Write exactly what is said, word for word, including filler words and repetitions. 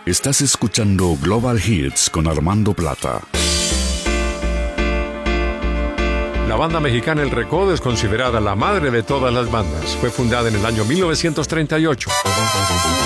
Estás escuchando Global Hits con Armando Plata. La banda mexicana El Recodo es considerada la madre de todas las bandas. Fue fundada en el año mil novecientos treinta y ocho.